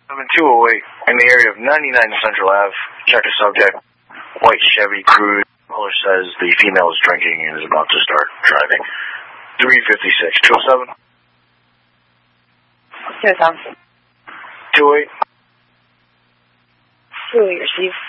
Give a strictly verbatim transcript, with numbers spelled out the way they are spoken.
seven two oh eight, in the area of ninety-nine Central Ave, check a subject, white Chevy Cruze. Caller says the female is drinking and is about to start driving. three fifty-six, two oh seven. two oh seven. two oh eight. two oh eight, receive.